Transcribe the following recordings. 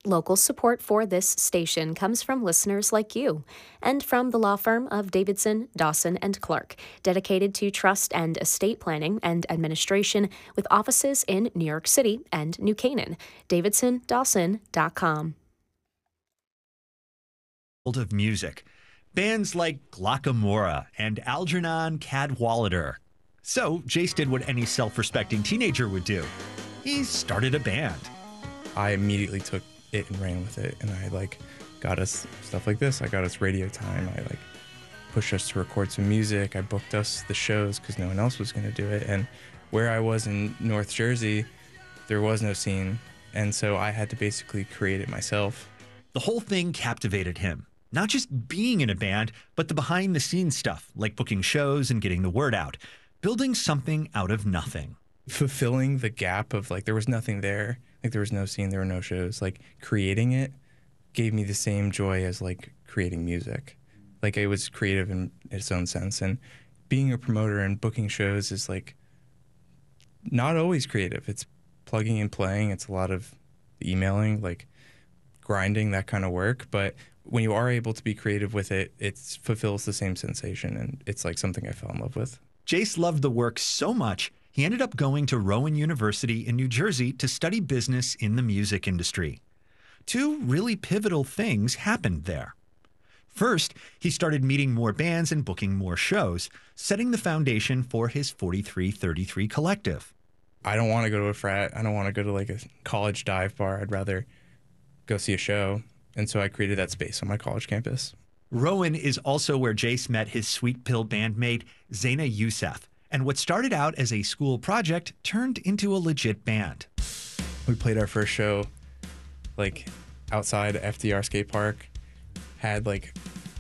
Local support for this station comes from listeners like you and from the law firm of Davidson, Dawson, and Clark, dedicated to trust and estate planning and administration with offices in New York City and New Canaan. DavidsonDawson.com. Of music. Bands like Glockamora and Algernon Cadwallader. So Jace did what any self-respecting teenager would do. He started a band. I immediately took it and ran with it, and I got us stuff like this. I got us radio time. I pushed us to record some music. I booked us the shows because no one else was going to do it. And where I was in North Jersey, there was no scene, and so I had to basically create it myself. The whole thing captivated him. Not just being in a band, but the behind-the-scenes stuff, like booking shows and getting the word out. Building something out of nothing. Fulfilling the gap of there was nothing there. There was no scene, there were no shows. Creating it gave me the same joy as creating music. It was creative in its own sense. And being a promoter and booking shows is not always creative. It's plugging and playing. It's a lot of emailing, grinding, that kind of work. But when you are able to be creative with it, it fulfills the same sensation, and it's something I fell in love with. Jace loved the work so much, he ended up going to Rowan University in New Jersey to study business in the music industry. Two really pivotal things happened there. First, he started meeting more bands and booking more shows, setting the foundation for his 4333 collective. I don't want to go to a frat. I don't want to go to a college dive bar. I'd rather go see a show. And so I created that space on my college campus. Rowan is also where Jace met his Sweet Pill bandmate, Zaina Youssef. And what started out as a school project turned into a legit band. We played our first show, outside FDR skate park, had a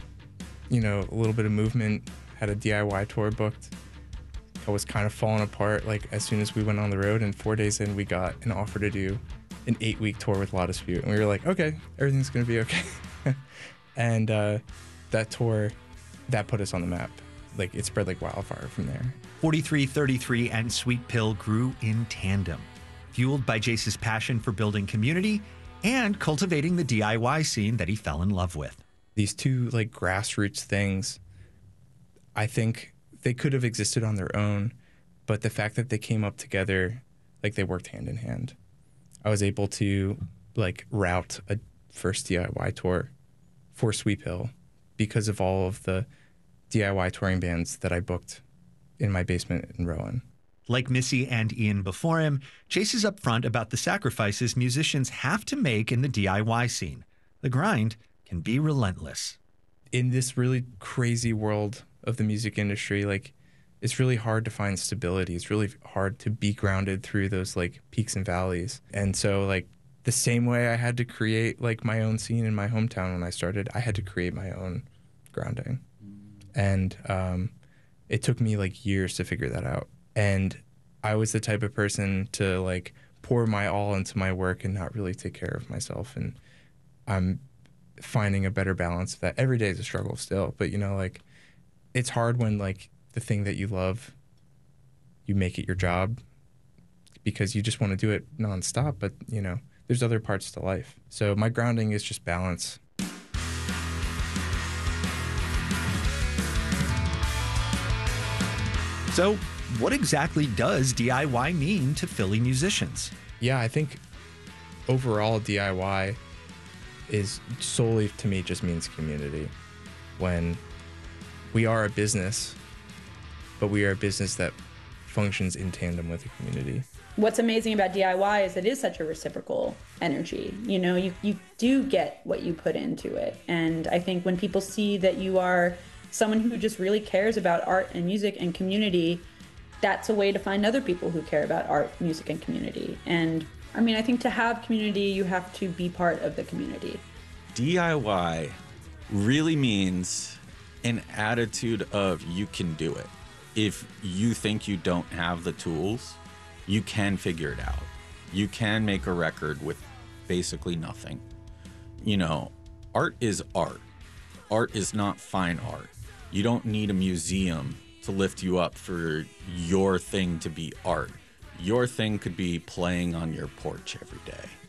little bit of movement, had a DIY tour booked. I was kind of falling apart, as soon as we went on the road, and 4 days in, we got an offer to do an 8-week tour with La Dispute. And we were okay, everything's going to be okay. And that tour, that put us on the map. It spread like wildfire from there. 4333 and Sweet Pill grew in tandem, fueled by Jace's passion for building community and cultivating the DIY scene that he fell in love with. These two grassroots things, I think they could have existed on their own, but the fact that they came up together, they worked hand in hand. I was able to route a first DIY tour for Sweet Pill because of all of the DIY touring bands that I booked in my basement in Rowan. Like Missy and Ian before him, Jace is upfront about the sacrifices musicians have to make in the DIY scene. The grind can be relentless. In this really crazy world of the music industry, it's really hard to find stability. It's really hard to be grounded through those peaks and valleys. And so the same way I had to create my own scene in my hometown when I started, I had to create my own grounding. And it took me years to figure that out. And I was the type of person to pour my all into my work and not really take care of myself. And I'm finding a better balance of that. Every day is a struggle still, but it's hard when the thing that you love, you make it your job because you just want to do it nonstop. But, there's other parts to life. So my grounding is just balance. So what exactly does DIY mean to Philly musicians? Yeah, I think overall DIY is solely, to me, just means community. When we are a business, but we are a business that functions in tandem with the community. What's amazing about DIY is it is such a reciprocal energy. You do get what you put into it. And I think when people see that you are someone who just really cares about art and music and community, that's a way to find other people who care about art, music, and community. And I think to have community, you have to be part of the community. DIY really means an attitude of you can do it. If you think you don't have the tools, you can figure it out. You can make a record with basically nothing. Art is art. Art is not fine art. You don't need a museum to lift you up for your thing to be art. Your thing could be playing on your porch every day.